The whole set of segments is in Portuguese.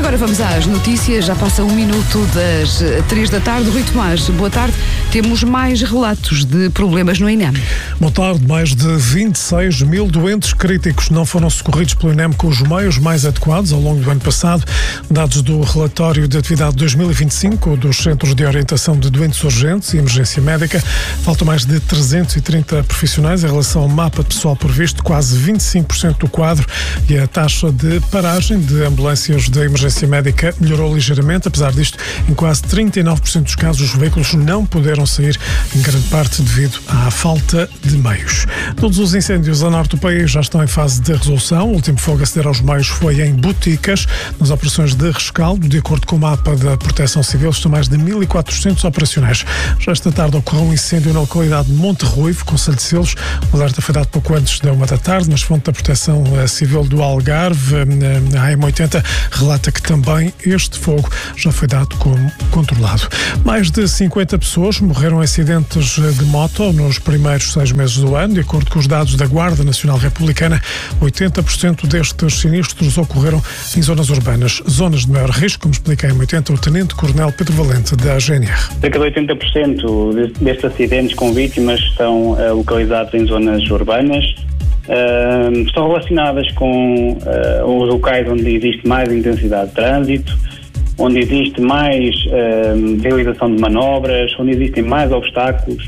agora vamos às notícias. Já passa 1 minuto das 3 da tarde. Rui Tomás, boa tarde. Temos mais relatos de problemas no INEM. Boa tarde. Mais de 26 mil doentes críticos não foram socorridos pelo INEM com os meios mais adequados ao longo do ano passado. Dados do relatório de atividade 2025 dos Centros de Orientação de Doentes Urgentes e Emergência Médica, faltam mais de 330 profissionais em relação ao mapa de pessoal previsto, quase 25% do quadro, e a taxa de paragem de ambulâncias de emergência médica melhorou ligeiramente. Apesar disto, em quase 39% dos casos, os veículos não puderam sair, em grande parte devido à falta de meios. Todos os incêndios a norte do país já estão em fase de resolução. O último fogo a ceder aos meios foi em Boticas. Nas operações de rescaldo, de acordo com o mapa da Proteção Civil, estão mais de 1.400 operacionais. Já esta tarde ocorreu um incêndio na localidade de Monte Ruivo, concelho de Selos. O alerta foi dado pouco antes da 1 da tarde, mas fonte da Proteção Civil do Algarve, a AM80, relata que também este fogo já foi dado como controlado. Mais de 50 pessoas morreram em acidentes de moto nos primeiros 6 meses do ano. De acordo com os dados da Guarda Nacional Republicana, 80% destes sinistros ocorreram em zonas urbanas. Zonas de maior risco, como explica a AM80 o Tenente-Coronel Pedro Valente, da GNR. Cerca de 80% destes acidentes com vítimas estão localizados em zonas urbanas. Estão relacionadas com os locais onde existe mais intensidade de trânsito, onde existe mais realização de manobras, onde existem mais obstáculos,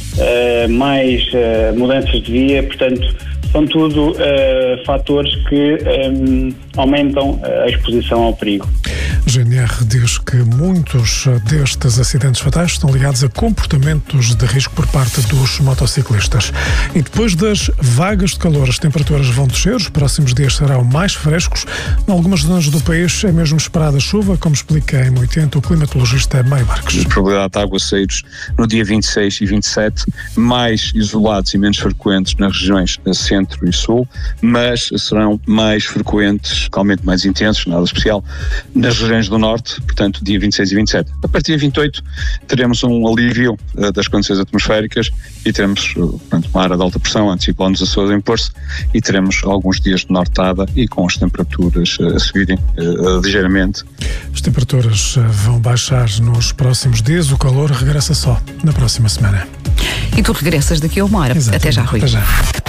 mais mudanças de via. Portanto, são tudo fatores que aumentam a exposição ao perigo. A GNR diz que muitos destes acidentes fatais estão ligados a comportamentos de risco por parte dos motociclistas. E depois das vagas de calor, as temperaturas vão descer, os próximos dias serão mais frescos. Em algumas zonas do país é mesmo esperada chuva, como explica em 80 o climatologista Meio Marques. A probabilidade de aguaceiros no dia 26 e 27, mais isolados e menos frequentes nas regiões centro e sul, mas serão mais frequentes, localmente mais intensos, nada especial, nas regiões do norte, portanto, dia 26 e 27. A partir de 28 teremos um alívio das condições atmosféricas e teremos, portanto, uma área de alta pressão, anticiclones Açores a impor-se, e teremos alguns dias de nortada e com as temperaturas a subirem ligeiramente. As temperaturas vão baixar nos próximos dias, o calor regressa só na próxima semana. E tu regressas daqui a 1 hora. Exato. Até já, Rui. Até já.